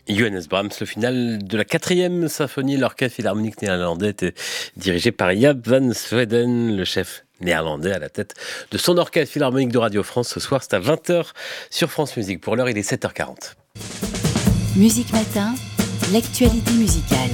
Johannes Brahms, le final de la 4e symphonie, l'orchestre philharmonique néerlandais était dirigé par Jaap van Zweden, le chef néerlandais à la tête de son orchestre philharmonique de Radio France. Ce soir, c'est à 20h sur France Musique. Pour l'heure, il est 7h40. Musique Matin, l'actualité musicale.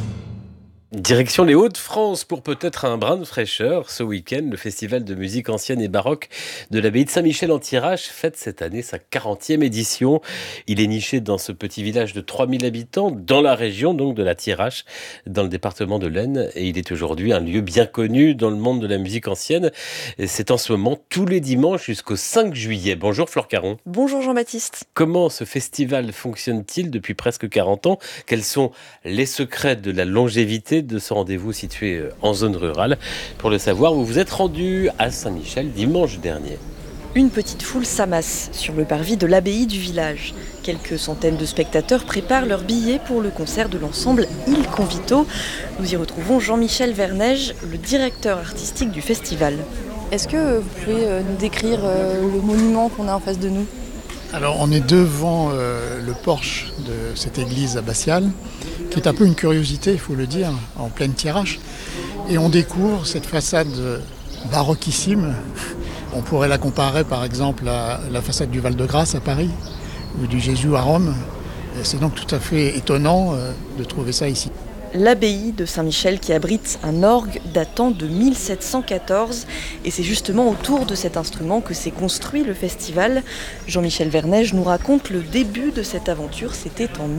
Direction les Hauts-de-France pour peut-être un brin de fraîcheur. Ce week-end, le festival de musique ancienne et baroque de l'abbaye de Saint-Michel en Thiérache fête cette année sa 40e édition. Il est niché dans ce petit village de 3000 habitants, dans la région donc de la Thiérache, dans le département de l'Aisne. Et il est aujourd'hui un lieu bien connu dans le monde de la musique ancienne. Et c'est en ce moment tous les dimanches jusqu'au 5 juillet. Bonjour Flore Caron. Bonjour Jean-Baptiste. Comment ce festival fonctionne-t-il depuis presque 40 ans ? Quels sont les secrets de la longévité de ce rendez-vous situé en zone rurale? Pour le savoir, vous vous êtes rendu à Saint-Michel dimanche dernier. Une petite foule s'amasse sur le parvis de l'abbaye du village. Quelques centaines de spectateurs préparent leurs billets pour le concert de l'ensemble Il Convito. Nous y retrouvons Jean-Michel Verneige, le directeur artistique du festival. Est-ce que vous pouvez nous décrire le monument qu'on a en face de nous ? Alors on est devant le porche de cette église abbatiale, qui est un peu une curiosité, il faut le dire, en pleine Thiérache. Et on découvre cette façade baroquissime. On pourrait la comparer par exemple à la façade du Val-de-Grâce à Paris, ou du Jésus à Rome. Et c'est donc tout à fait étonnant de trouver ça ici. L'abbaye de Saint-Michel qui abrite un orgue datant de 1714 et c'est justement autour de cet instrument que s'est construit le festival. Jean-Michel Verneige nous raconte le début de cette aventure, c'était en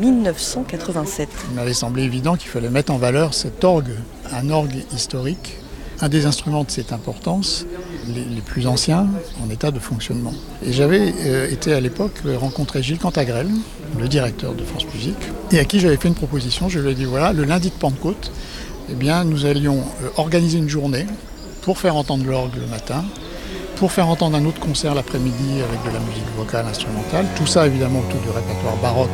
1987. Il m'avait semblé évident qu'il fallait mettre en valeur cet orgue, un orgue historique, un des instruments de cette importance, les plus anciens en état de fonctionnement. Et j'avais été à l'époque rencontrer Gilles Cantagrel, le directeur de France Musique, et à qui j'avais fait une proposition. Je lui ai dit voilà, le lundi de Pentecôte, eh bien, nous allions organiser une journée pour faire entendre l'orgue le matin, pour faire entendre un autre concert l'après-midi avec de la musique vocale, instrumentale, tout ça évidemment autour du répertoire baroque.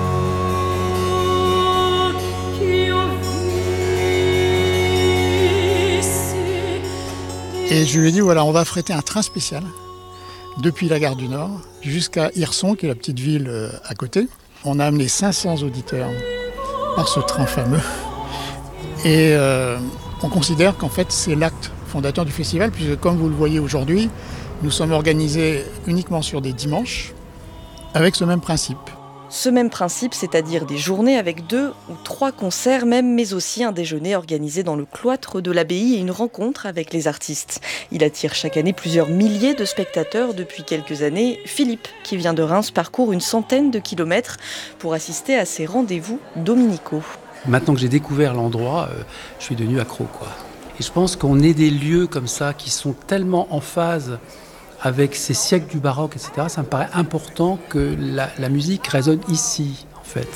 Et je lui ai dit, voilà, on va affréter un train spécial depuis la gare du Nord jusqu'à Hirson, qui est la petite ville à côté. On a amené 500 auditeurs par ce train fameux. Et on considère qu'en fait, c'est l'acte fondateur du festival, puisque comme vous le voyez aujourd'hui, nous sommes organisés uniquement sur des dimanches, avec ce même principe. Ce même principe, c'est-à-dire des journées avec 2 ou 3 concerts même, mais aussi un déjeuner organisé dans le cloître de l'abbaye et une rencontre avec les artistes. Il attire chaque année plusieurs milliers de spectateurs depuis quelques années. Philippe, qui vient de Reims, parcourt une centaine de kilomètres pour assister à ces rendez-vous dominicaux. Maintenant que j'ai découvert l'endroit, je suis devenu accro, quoi. Et je pense qu'on est des lieux comme ça qui sont tellement en phase avec ces siècles du baroque, etc., ça me paraît important que la musique résonne ici, en fait.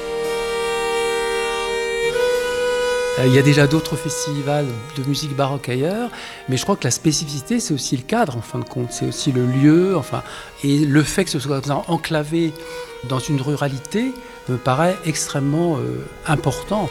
Il y a déjà d'autres festivals de musique baroque ailleurs, mais je crois que la spécificité, c'est aussi le cadre, en fin de compte. C'est aussi le lieu, et le fait que ce soit enclavé dans une ruralité me paraît extrêmement important.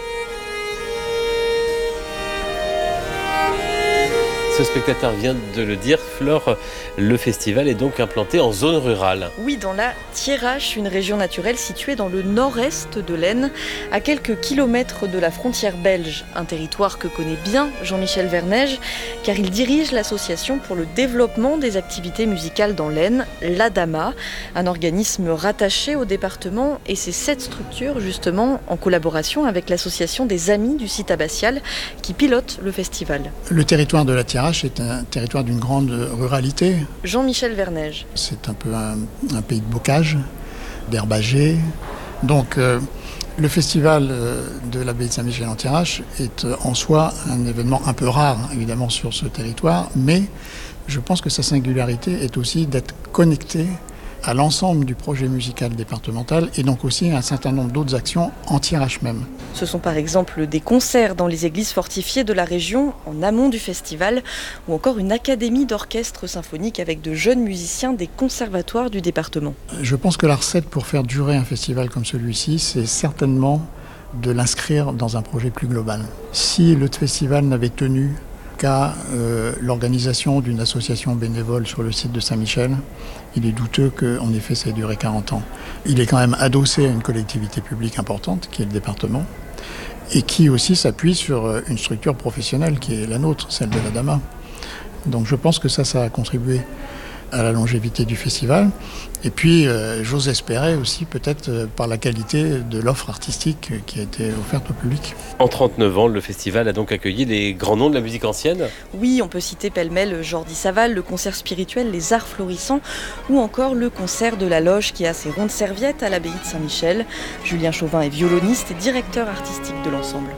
Ce spectateur vient de le dire, Flore, le festival est donc implanté en zone rurale. Oui, dans la Thiérache, une région naturelle située dans le nord-est de l'Aisne, à quelques kilomètres de la frontière belge. Un territoire que connaît bien Jean-Michel Verneige, car il dirige l'association pour le développement des activités musicales dans l'Aisne, l'ADAMA, un organisme rattaché au département. Et c'est cette structure, justement, en collaboration avec l'association des Amis du site abbatial, qui pilote le festival. Le territoire de la Thiérache est un territoire d'une grande ruralité. Jean-Michel Verneige. C'est un peu un pays de bocage, d'herbagers. Donc le festival de l'abbaye de Saint-Michel en Thiérache est en soi un événement un peu rare, évidemment, sur ce territoire, mais je pense que sa singularité est aussi d'être connecté à l'ensemble du projet musical départemental et donc aussi à un certain nombre d'autres actions en Thiérache même. Ce sont par exemple des concerts dans les églises fortifiées de la région en amont du festival ou encore une académie d'orchestre symphonique avec de jeunes musiciens des conservatoires du département. Je pense que la recette pour faire durer un festival comme celui-ci, c'est certainement de l'inscrire dans un projet plus global. Si le festival n'avait tenu cas, l'organisation d'une association bénévole sur le site de Saint-Michel, il est douteux qu'en effet ça ait duré 40 ans. Il est quand même adossé à une collectivité publique importante, qui est le département, et qui aussi s'appuie sur une structure professionnelle qui est la nôtre, celle de la DAMA. Donc je pense que ça a contribué à la longévité du festival. Et puis, j'ose espérer aussi peut-être par la qualité de l'offre artistique qui a été offerte au public. En 39 ans, le festival a donc accueilli les grands noms de la musique ancienne. Oui, on peut citer pêle-mêle Jordi Savall, le concert spirituel Les Arts Florissants, ou encore le concert de la Loge qui a ses rondes serviettes à l'abbaye de Saint-Michel. Julien Chauvin est violoniste et directeur artistique de l'ensemble.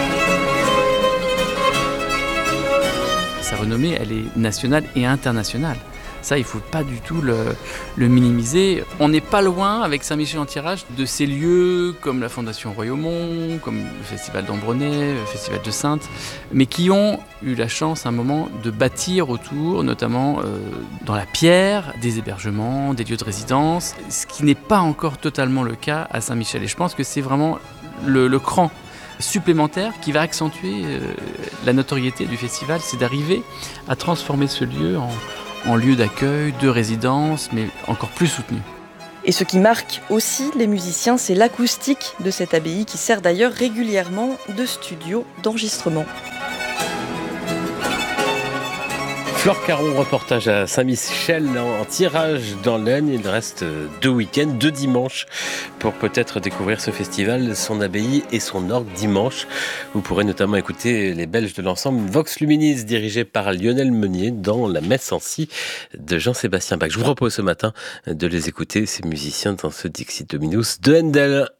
Sa renommée, elle est nationale et internationale. Ça, il ne faut pas du tout le minimiser. On n'est pas loin, avec Saint-Michel-en-Tirage, de ces lieux comme la Fondation Royaumont, comme le Festival d'Ambronay, le Festival de Saintes, mais qui ont eu la chance à un moment de bâtir autour, notamment dans la pierre, des hébergements, des lieux de résidence, ce qui n'est pas encore totalement le cas à Saint-Michel. Et je pense que c'est vraiment le cran supplémentaire qui va accentuer la notoriété du festival, c'est d'arriver à transformer ce lieu en lieu d'accueil, de résidence, mais encore plus soutenu. Et ce qui marque aussi les musiciens, c'est l'acoustique de cette abbaye qui sert d'ailleurs régulièrement de studio d'enregistrement. Flore Caron, reportage à Saint-Michel-en-Tirage dans l'Aisne. Il reste 2 week-ends, 2 dimanches pour peut-être découvrir ce festival, son abbaye et son orgue dimanche. Vous pourrez notamment écouter les Belges de l'ensemble Vox Luminis, dirigé par Lionel Meunier, dans la messe en si de Jean-Sébastien Bach. Je vous propose ce matin de les écouter, ces musiciens, dans ce Dixit Dominus de Handel.